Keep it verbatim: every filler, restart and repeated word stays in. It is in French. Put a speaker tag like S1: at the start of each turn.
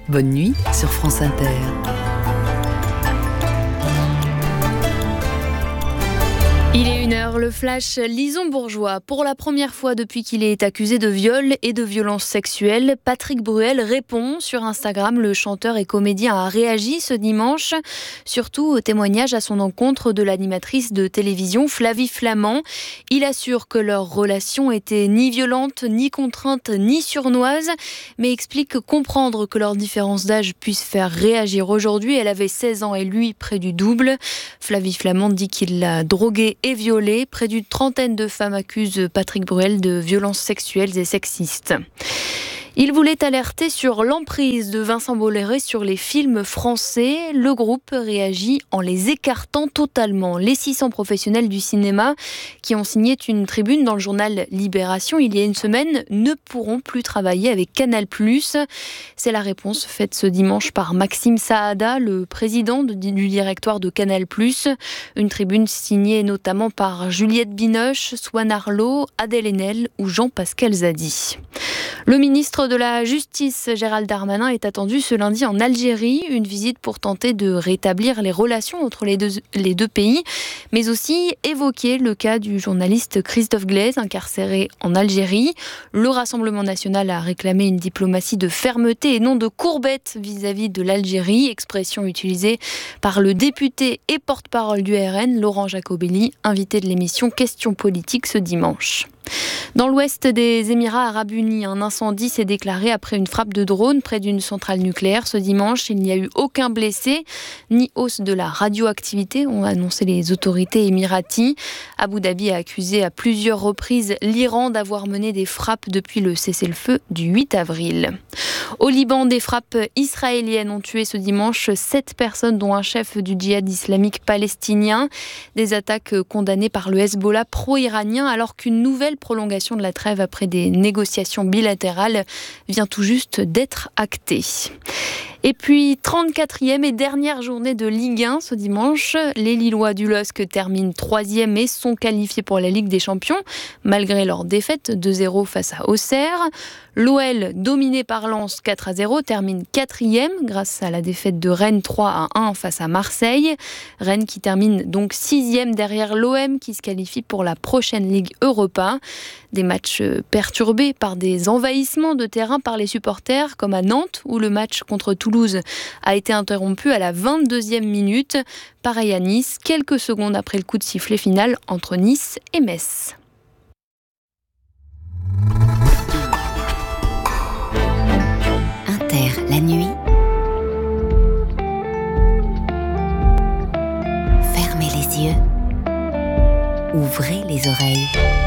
S1: Bonne nuit sur France Inter.
S2: Il est une heure, le flash Lison Bourgeois. Pour la première fois depuis qu'il est accusé de viol et de violences sexuelles, Patrick Bruel répond sur Instagram. Le chanteur et comédien a réagi ce dimanche, surtout au témoignage à son encontre de l'animatrice de télévision Flavie Flament. Il assure que leur relation était ni violente, ni contrainte, ni sournoise, mais explique comprendre que leur différence d'âge puisse faire réagir aujourd'hui. Elle avait seize ans et lui près du double. Flavie Flament dit qu'il l'a droguée et violée. Près d'une trentaine de femmes accusent Patrick Bruel de violences sexuelles et sexistes. Il voulait alerter sur l'emprise de Vincent Bolloré sur les films français. Le groupe réagit en les écartant totalement. Les six cents professionnels du cinéma qui ont signé une tribune dans le journal Libération il y a une semaine ne pourront plus travailler avec Canal plus. C'est la réponse faite ce dimanche par Maxime Saada, le président du directoire de Canal plus. Une tribune signée notamment par Juliette Binoche, Swan Arlo, Adèle Haenel ou Jean-Pascal Zadi. Le ministre de la Justice, Gérald Darmanin, est attendu ce lundi en Algérie. Une visite pour tenter de rétablir les relations entre les deux, les deux pays, mais aussi évoquer le cas du journaliste Christophe Glaise, incarcéré en Algérie. Le Rassemblement national a réclamé une diplomatie de fermeté et non de courbette vis-à-vis de l'Algérie, expression utilisée par le député et porte-parole du R N, Laurent Jacobelli, invité de l'émission Questions politiques ce dimanche. Dans l'ouest des Émirats arabes unis, un incendie s'est déclaré après une frappe de drone près d'une centrale nucléaire. Ce dimanche, il n'y a eu aucun blessé, ni hausse de la radioactivité, ont annoncé les autorités émiraties. Abu Dhabi a accusé à plusieurs reprises l'Iran d'avoir mené des frappes depuis le cessez-le-feu du huit avril. Au Liban, des frappes israéliennes ont tué ce dimanche sept personnes, dont un chef du djihad islamique palestinien. Des attaques condamnées par le Hezbollah pro-iranien, alors qu'une nouvelle prolongation de la trêve après des négociations bilatérales vient tout juste d'être actée. Et puis, trente-quatrième et dernière journée de Ligue un ce dimanche. Les Lillois du LOSC terminent troisième et sont qualifiés pour la Ligue des Champions, malgré leur défaite deux zéro face à Auxerre. L'O L, dominé par Lens quatre à zéro, termine quatrième grâce à la défaite de Rennes trois à un face à Marseille. Rennes qui termine donc sixième derrière l'O M qui se qualifie pour la prochaine Ligue Europa. Des matchs perturbés par des envahissements de terrain par les supporters, comme à Nantes où le match contre Toulouse a été interrompu à la vingt-deuxième minute. Pareil à Nice, quelques secondes après le coup de sifflet final entre Nice et Metz.
S3: Inter, la nuit. Fermez les yeux. Ouvrez les oreilles.